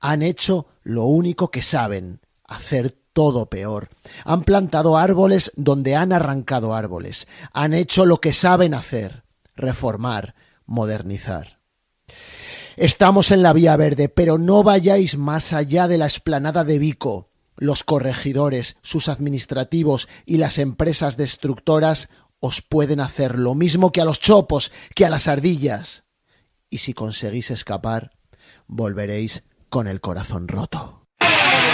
Han hecho lo único que saben, hacer todo peor. Han plantado árboles donde han arrancado árboles. Han hecho lo que saben hacer, reformar, modernizar. Estamos en la vía verde, pero no vayáis más allá de la explanada de Vico. Los corregidores, sus administrativos y las empresas destructoras os pueden hacer lo mismo que a los chopos, que a las ardillas. Y si conseguís escapar, volveréis con el corazón roto.